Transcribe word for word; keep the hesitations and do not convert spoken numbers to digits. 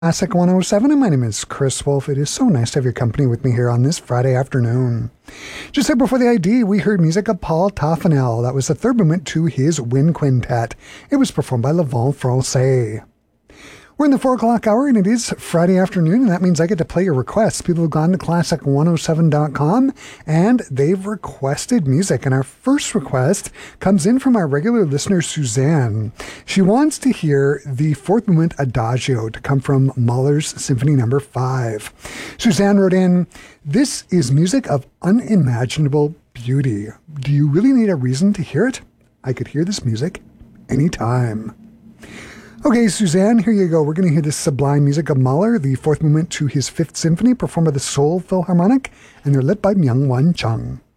Classic one oh seven, and my name is Chris Wolf. It is so nice to have your company with me here on this Friday afternoon. Just there before the I D, we heard music of Paul Toffanel. That was the third movement to his Wind Quintet. It was performed by Le Vent Francais. We're in the four o'clock hour, and it is Friday afternoon, and that means I get to play your requests. People have gone to classic one oh seven dot com, and they've requested music. And our first request comes in from our regular listener, Suzanne. She wants to hear the fourth movement Adagio to come from Mahler's Symphony Number five. Suzanne wrote in, "This is music of unimaginable beauty. Do you really need a reason to hear it? I could hear this music anytime." Okay, Suzanne, here you go. We're going to hear the sublime music of Mahler, the fourth movement to his Fifth Symphony, performed by the Seoul Philharmonic, and they're lit by Myung-Whun Chung.